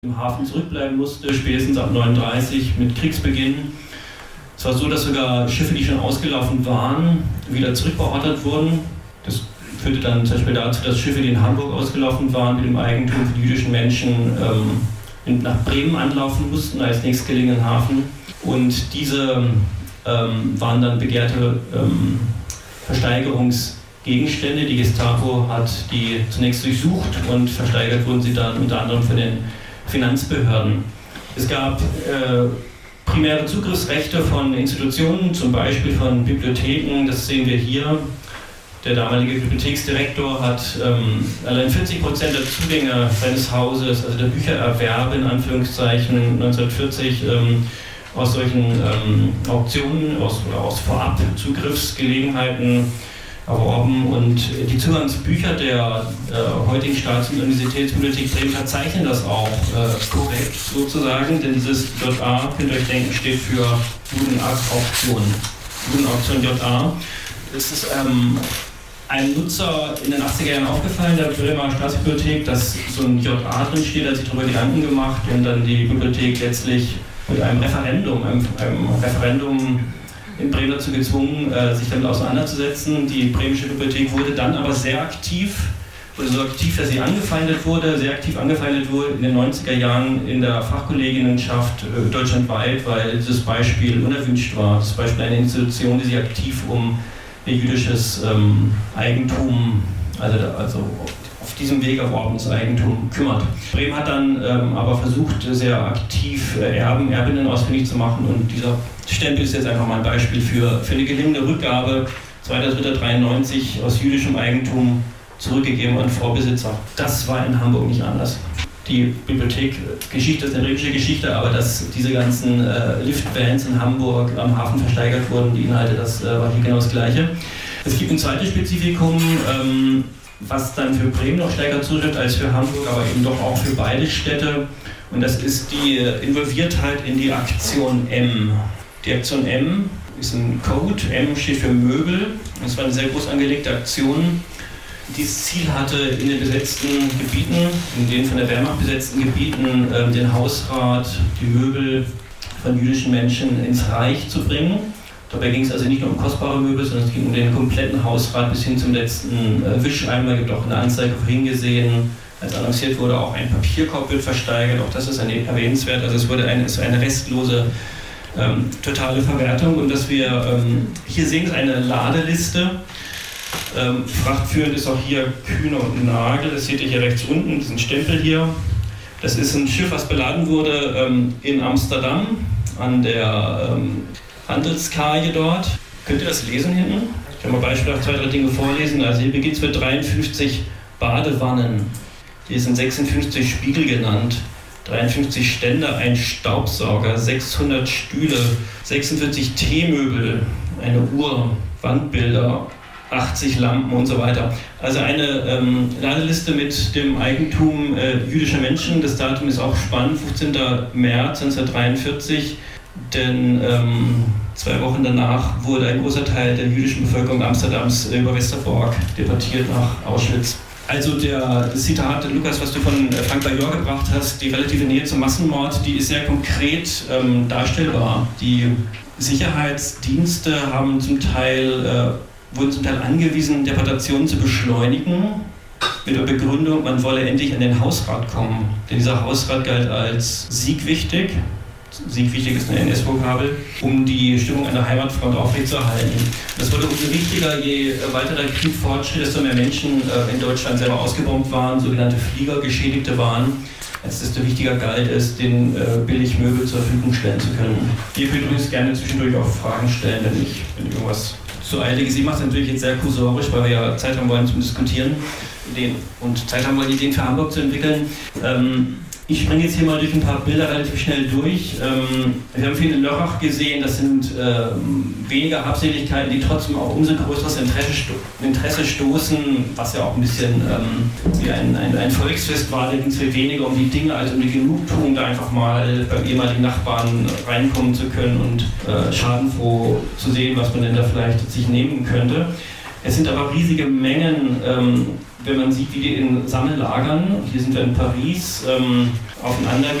im Hafen zurückbleiben musste, spätestens ab 1939 mit Kriegsbeginn. Es war so, dass sogar Schiffe, die schon ausgelaufen waren, wieder zurückbeordert wurden. Das führte dann zum Beispiel dazu, dass Schiffe, die in Hamburg ausgelaufen waren, mit dem Eigentum für die jüdischen Menschen nach Bremen anlaufen mussten als nächstgelegenen Hafen. Und diese waren dann begehrte Versteigerungsgegenstände. Die Gestapo hat die zunächst durchsucht und versteigert wurden sie dann unter anderem von den Finanzbehörden. Es gab primäre Zugriffsrechte von Institutionen, zum Beispiel von Bibliotheken, das sehen wir hier. Der damalige Bibliotheksdirektor hat allein 40% der Zugänge seines Hauses, also der Büchererwerbe in Anführungszeichen, 1940 aus solchen Auktionen, aus Vorab-Zugriffsgelegenheiten erworben. Und die Zugangsbücher der heutigen Staats- und Universitätsbibliothek Bremen verzeichnen das auch korrekt sozusagen, denn dieses JA, könnt ihr euch denken, steht für Judenauktion. Judenauktion JA. Es ist einem Nutzer in den 80er Jahren aufgefallen, der Bremer Staatsbibliothek, dass so ein JA drin steht, hat sich darüber Gedanken gemacht und dann die Bibliothek letztlich mit einem Referendum in Bremen dazu gezwungen, sich damit auseinanderzusetzen. Die Bremische Bibliothek wurde dann aber sehr aktiv, so aktiv, dass sie sehr aktiv angefeindet wurde in den 90er Jahren in der Fachkolleginnenschaft deutschlandweit, weil dieses Beispiel unerwünscht war. Das Beispiel einer Institution, die sich aktiv um ihr jüdisches Eigentum, also auf diesem Weg erworbenes Eigentum kümmert. Bremen hat dann aber versucht, sehr aktiv Erbinnen ausfindig zu machen, und dieser Stempel ist jetzt einfach mal ein Beispiel für eine gelingende Rückgabe 2.3.93 aus jüdischem Eigentum zurückgegeben an Vorbesitzer. Das war in Hamburg nicht anders. Die Bibliothekgeschichte ist eine bremische Geschichte, aber dass diese ganzen Liftvans in Hamburg am Hafen versteigert wurden, die Inhalte, das war hier genau das Gleiche. Es gibt ein zweites Spezifikum, was dann für Bremen noch stärker zutrifft als für Hamburg, aber eben doch auch für beide Städte. Und das ist die Involviertheit in die Aktion M. Die Aktion M ist ein Code, M steht für Möbel. Das war eine sehr groß angelegte Aktion, die das Ziel hatte, in den besetzten Gebieten, in den von der Wehrmacht besetzten Gebieten, den Hausrat, die Möbel von jüdischen Menschen ins Reich zu bringen. Dabei ging es also nicht nur um kostbare Möbel, sondern es ging um den kompletten Hausrat bis hin zum letzten Wischeimer. Es gibt auch eine Anzeige vorhin gesehen, als annonciert wurde, auch ein Papierkorb wird versteigert. Auch das ist erwähnenswert. Also es wurde eine restlose, totale Verwertung. Und was wir hier sehen, ist eine Ladeliste. Frachtführend ist auch hier Kühne und Nagel. Das seht ihr hier rechts unten, diesen Stempel hier. Das ist ein Schiff, was beladen wurde in Amsterdam an der Handelskaje dort. Könnt ihr das lesen hinten? Ich kann mal beispielhaft 2, 3 Dinge vorlesen. Also hier beginnt es mit 53 Badewannen. Hier sind 56 Spiegel genannt, 53 Ständer, ein Staubsauger, 600 Stühle, 46 Teemöbel, eine Uhr, Wandbilder, 80 Lampen und so weiter. Also eine Ladeliste mit dem Eigentum jüdischer Menschen. Das Datum ist auch spannend, 15. März 1943, denn 2 Wochen danach wurde ein großer Teil der jüdischen Bevölkerung Amsterdams über Westerbork deportiert nach Auschwitz. Also das Zitat, Lukas, was du von Frank Bajor gebracht hast, die relative Nähe zum Massenmord, die ist sehr konkret darstellbar. Die Sicherheitsdienste wurden zum Teil angewiesen, Deportationen zu beschleunigen, mit der Begründung, man wolle endlich an den Hausrat kommen. Denn dieser Hausrat galt als siegwichtig. Siegwichtig ist eine NS-Vokabel, um die Stimmung an der Heimatfront aufrechtzuerhalten. Das wurde umso wichtiger, je weiter der Krieg fortschritt, desto mehr Menschen in Deutschland selber ausgebombt waren, sogenannte Fliegergeschädigte waren, als desto wichtiger galt es, den Billigmöbel zur Verfügung stellen zu können. Ihr könnt übrigens gerne zwischendurch auch Fragen stellen, wenn irgendwas zu eilig ist. Ich mache es natürlich jetzt sehr kursorisch, weil wir ja Zeit haben wollen zum Diskutieren und Zeit haben wollen, Ideen für Hamburg zu entwickeln. Ich springe jetzt hier mal durch ein paar Bilder relativ schnell durch. Wir haben viel in Lörrach gesehen, das sind weniger Habseligkeiten, die trotzdem auch umso größeres Interesse stoßen, was ja auch ein bisschen wie ein Volksfest war. Da ging es viel weniger um die Dinge als um die Genugtuung, da einfach mal beim ehemaligen Nachbarn reinkommen zu können und schadenfroh zu sehen, was man denn da vielleicht sich nehmen könnte. Es sind aber riesige Mengen wenn man sieht, wie die in Sammellagern, hier sind wir in Paris, aufeinander